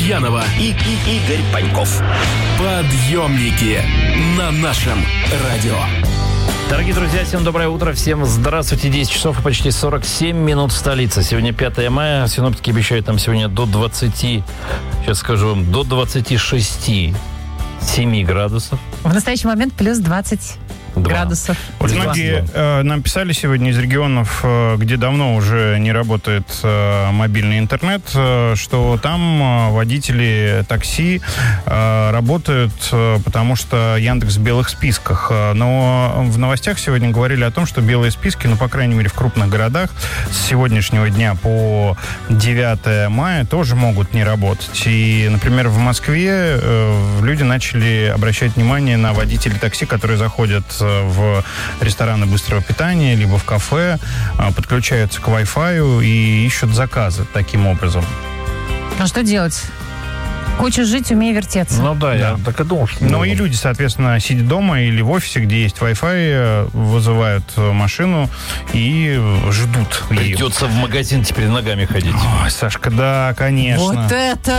Лукьянова и Игорь Паньков. Подъемники на нашем радио. Дорогие друзья, всем доброе утро, всем здравствуйте. 10 часов и почти 47 минут в столице. Сегодня 5 мая. Синоптики обещают нам сегодня до 20, сейчас скажу вам, до 26,7 градусов. В настоящий момент плюс 20 градусов. Вот многие нам писали сегодня из регионов, где давно уже не работает мобильный интернет, что там водители такси работают, потому что Яндекс в белых списках. Но в новостях сегодня говорили о том, что белые списки, ну, по крайней мере, в крупных городах с сегодняшнего дня по 9 мая тоже могут не работать. И, например, в Москве люди начали обращать внимание на водителей такси, которые заходят в рестораны быстрого питания, либо в кафе, подключаются к Wi-Fi и ищут заказы таким образом. А что делать? Хочешь жить, умей вертеться. Ну да, я так и думал. Ну и люди, соответственно, сидя дома или в офисе, где есть Wi-Fi, вызывают машину и ждут. Придется в магазин теперь ногами ходить. Ой, Сашка, да, конечно. Вот это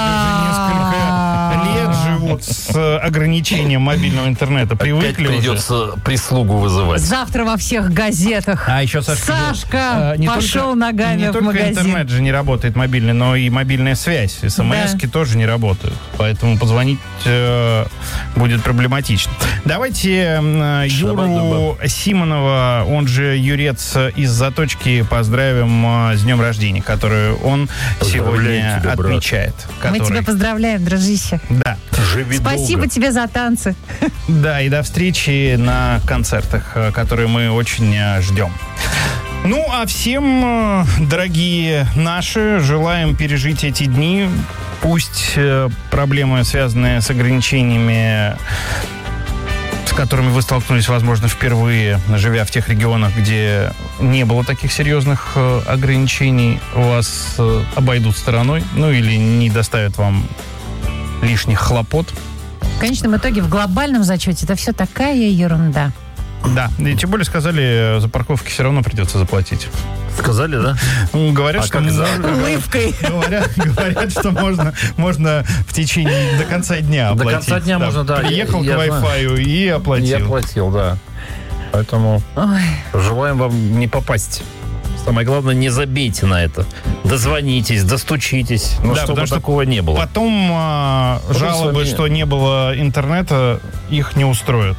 да! Люди уже несколько лет живут с ограничением мобильного интернета. Привыкли Опять придется уже. Прислугу вызывать. Завтра во всех газетах. А еще, Сашка не пошел ногами в магазин. Не только интернет же не работает мобильный, но и мобильная связь. СМСки тоже не работают. Поэтому позвонить будет проблематично. Давайте Юру Симонова, он же Юрец из Заточки, поздравим с днем рождения, который он сегодня тебя, отмечает. Мы тебя поздравляем, дружище. Да. Живи Спасибо долго. тебе за танцы. Да, и до встречи на концертах, которые мы очень ждем. Ну, а всем, дорогие наши, желаем пережить эти дни. Пусть проблемы, связанные с ограничениями, с которыми вы столкнулись, возможно, впервые, живя в тех регионах, где не было таких серьезных ограничений, вас обойдут стороной, ну или не доставят вам лишних хлопот. В конечном итоге, в глобальном зачете это все такая ерунда. Да, и тем более сказали, за парковки все равно придется заплатить. Сказали, да? Ну, говорят, А что как Улыбкой. Говорят, что можно в течение до конца дня До оплатить. конца дня можно, да. Приехал Я к Wi-Fi и оплатил. Я оплатил, да. Поэтому Ой. желаем вам не попасть. Самое главное, не забейте на это. Дозвонитесь, достучитесь. Но Да, чтобы потому что такого не было. Потом жалобы, что не было интернета, их не устроят.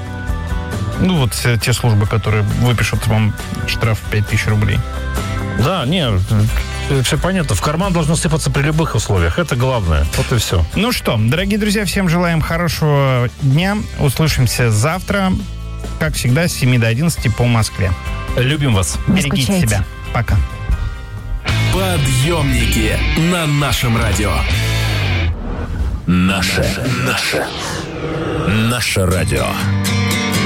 Ну, вот те службы, которые выпишут вам штраф в 5000 рублей. Да, не, все понятно. В карман должно сыпаться при любых условиях. Это главное. Вот и все. Ну что, дорогие друзья, всем желаем хорошего дня. Услышимся завтра, как всегда, с 7 до 11 по Москве. Любим вас. Не Берегите скучайте. себя. Пока. Подъемники на нашем радио. Наше радио.